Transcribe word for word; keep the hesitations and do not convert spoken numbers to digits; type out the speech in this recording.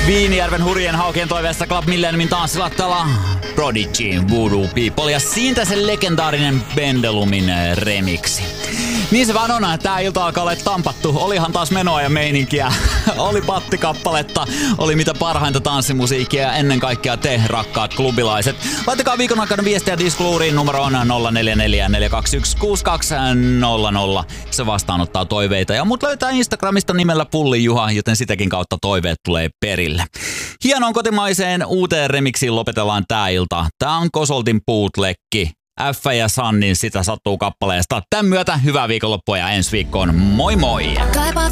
Viinijärven hurjien haukien toiveesta Club Millenniumin tanssilattalla Prodigy, Voodoo People ja siitä se legendaarinen Bendelumin remiksi. Niin se vaan on, tää ilta alkaa olla tampattu. Olihan taas menoa ja meininkiä. Oli pattikappaletta, oli mitä parhainta tanssimusiikkia ja ennen kaikkea te, rakkaat klubilaiset. Laittakaa viikon aikana viestiä Diskluuriin, numero on nolla neljä neljä neljä kaksi yksi kuusi kaksi nolla nolla. Se vastaanottaa toiveita ja mut löytää Instagramista nimellä Pulli Juha, joten sitäkin kautta toiveet tulee perille. Hienoon kotimaiseen uuteen remiksiin lopetellaan tää ilta. Tää on Kosoltin bootlegki. F ja Sannin Sitä sattuu kappaleesta. Tän myötä hyvää viikonloppua ja ensi viikkoon. Moi moi! Kaipaat